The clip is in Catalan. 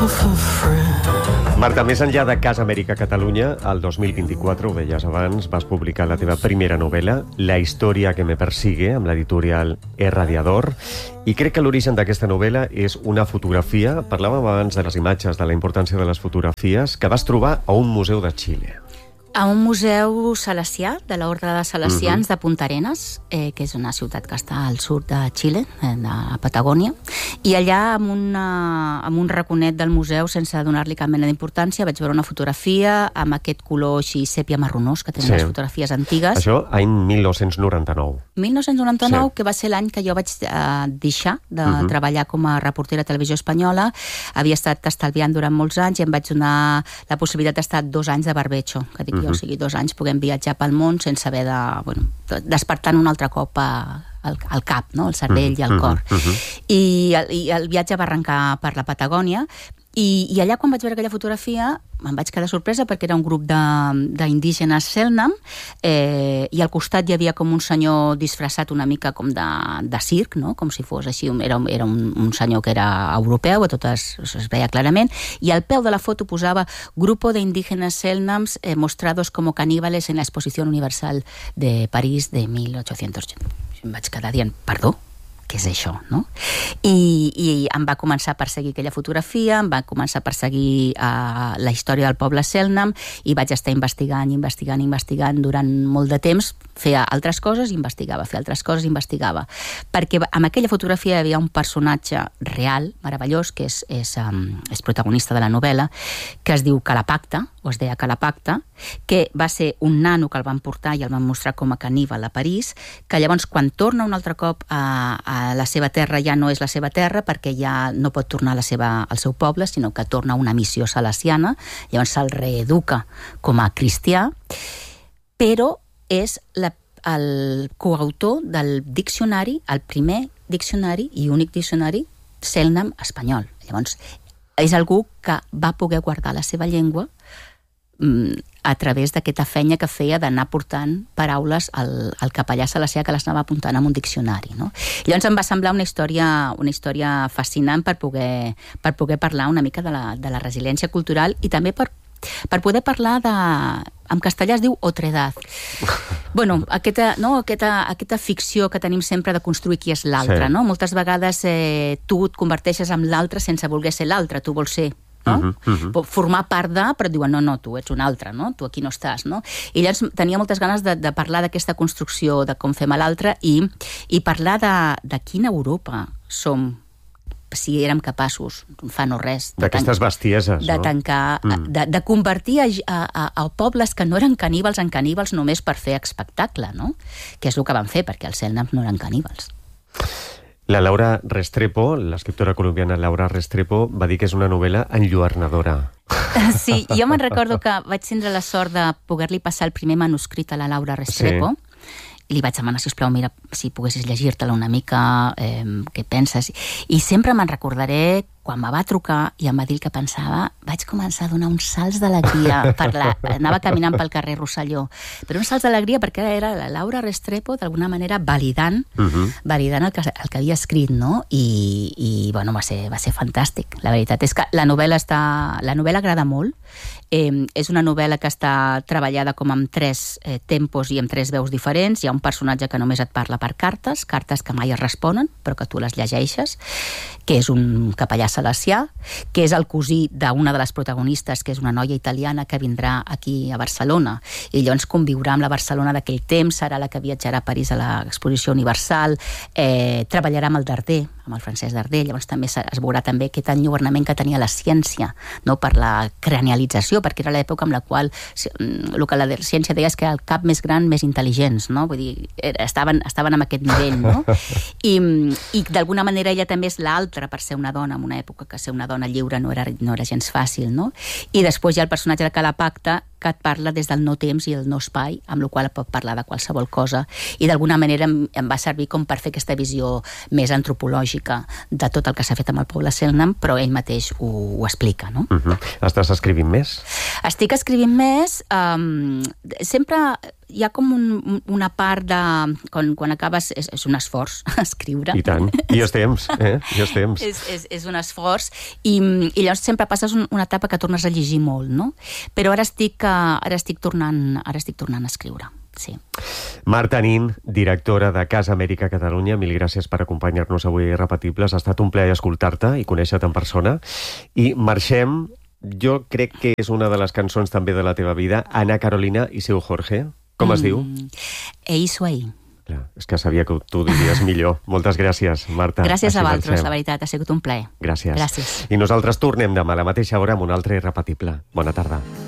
Marta, més enllà de Casa Amèrica Catalunya, el 2024, ho deies abans, vas publicar la teva primera novel·la, La història que me persigue, amb l'editorial Radiador, i crec que l'origen d'aquesta novel·la és una fotografia, parlàvem abans de les imatges, de la importància de les fotografies, que vas trobar a un museu de Xile. A un museu salesià, de l'Orde de Salesians de Punta Arenas, que és una ciutat que està al sud de Xile, a Patagònia, i allà, amb un raconet del museu, sense donar-li cap mena d'importància, vaig veure una fotografia amb aquest color així sèpia marronós que tenen les fotografies antigues. Això any 1999. 1999, que va ser l'any que jo vaig deixar de treballar com a reportera a Televisió Espanyola. Havia estat estalviant durant molts anys i em vaig donar la possibilitat d'estar 2 anys de barbecho, que dic, o sigui, 2 anys puguem viatjar pel món sense haver de... despertant un altre cop al cap, no? El cervell i el cor. I el viatge va arrencar per la Patagònia, i allà, quan vaig veure aquella fotografia, em vaig quedar sorpresa perquè era un grup d'indígenes Selknam, i al costat hi havia com un senyor disfressat una mica com de circ, no? Com si fos així, era un senyor que era europeu, a totes es veia clarament, i al peu de la foto posava Grupo de indígenas Selknams mostrados como caníbales en la Exposición Universal de París de 1800. Em vaig quedar dient, perdó? Què és això, no? I em va començar a perseguir aquella fotografia, em va començar a perseguir la història del poble Selknam, i vaig estar investigant durant molt de temps, feia altres coses, investigava, perquè amb aquella fotografia hi havia un personatge real, meravellós, que és protagonista de la novel·la, que es diu Calapacta, o es deia Calapacta, que va ser un nano que el van portar i el van mostrar com a caníbal a París, que llavors, quan torna un altre cop a la seva terra, ja no és la seva terra, perquè ja no pot tornar al seu poble, sinó que torna a una missió salesiana, llavors se'l reeduca com a cristià, però és el coautor del diccionari, el primer diccionari i únic diccionari Selknam espanyol. Llavors, és algú que va poder guardar la seva llengua a través d'aquesta feina que feia d'anar portant paraules al capellà salesià que les anava apuntant en un diccionari, no? Llavors em va semblar una història fascinant per poder parlar una mica de la resiliència cultural, i també per poder parlar en castellà es diu otredad. Bueno, aquesta ficció que tenim sempre de construir qui és l'altre, no? Moltes vegades tu et converteixes en l'altre sense voler ser l'altre, tu vols ser, no? Formar part de, però et diuen, no, tu ets un altre, no? Tu aquí no estàs, no? I llavors tenia moltes ganes de parlar d'aquesta construcció, de com fem a l'altre, i parlar de quina Europa som, si érem capaços, fa no res, d'aquestes bestieses, de tancar, de convertir a pobles que no eren caníbals en caníbals només per fer espectacle, no? Que és el que van fer, perquè els Selknams no eren caníbals. La Laura Restrepo, l'escriptora colombiana Laura Restrepo, va dir que és una novel·la enlluernadora. Sí, jo me'n recordo que vaig tindre la sort de poder-li passar el primer manuscrit a la Laura Restrepo, i li vaig demanar, sisplau, mira, si poguessis llegir-te-la una mica, què penses? I sempre me'n recordaré quan me va trucar i em va dir el que pensava, vaig començar a donar uns salts d'alegria. Anava caminant pel carrer Rosselló, però uns salts d'alegria perquè era la Laura Restrepo d'alguna manera validant el que havia escrit, no? I bueno, va ser fantàstic. La veritat és que la novel·la agrada molt. És una novel·la que està treballada com amb 3 tempos i amb 3 veus diferents. Hi ha un personatge que només et parla per cartes que mai es responen, però que tu les llegeixes, que és un capellà salesià, que és el cosí d'una de les protagonistes, que és una noia italiana que vindrà aquí a Barcelona, i llavors conviurà amb la Barcelona d'aquell temps, serà la que viatjarà a París a l'Exposició Universal, treballarà amb el Darder, amb el Francesc Darder, llavors també es veurà també aquest enlluernament que tenia la ciència, no, per la cranialització, perquè era l'època en la qual el que la ciència deia és que el cap més gran, més intel·ligents, no? Vull dir, estaven en aquest nivell, no? I d'alguna manera ella també és l'altra per ser una dona, en una època que ser una dona lliure no era gens fàcil, no? I després hi ha el personatge de Calapacta, que et parla des del no-temps i el no-espai, amb la qual pot parlar de qualsevol cosa, i d'alguna manera em va servir com per fer aquesta visió més antropològica de tot el que s'ha fet amb el poble Selknam, però ell mateix ho explica, no? Estàs escrivint més? Estic escrivint més. Sempre hi ha com una part de... Quan acabes, és un esforç escriure. I tant, i és temps, I és temps. És un esforç, i llavors sempre passes una etapa que tornes a llegir molt, no? Però ara estic tornant a escriure. Sí. Marta Nin, directora de Casa Amèrica Catalunya, mil gràcies per acompanyar-nos avui a Irrepetibles. Ha estat un plaer escoltar-te i conèixer-te en persona. I marxem, jo crec que és una de les cançons també de la teva vida, Ana Carolina i seu Jorge. Com es diu? Eso ahí. Clar, és que sabia que tu diries millor. Moltes gràcies, Marta. Gràcies a vosaltres, la veritat, ha sigut un plaer. Gràcies. I nosaltres tornem demà a la mateixa hora amb un altre Irrepetible. Bona tarda.